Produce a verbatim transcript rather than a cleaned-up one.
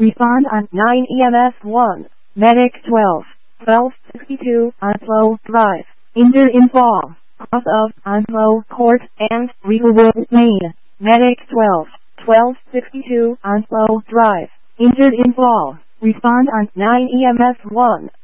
Respond on nine E M S one. Medic twelve. twelve sixty-two Onslow Drive. Injured in fall. Cross of Onslow Court and Regalwood, Maine. Medic twelve. twelve sixty-two Onslow Drive. Injured in fall. Respond on nine E M S one.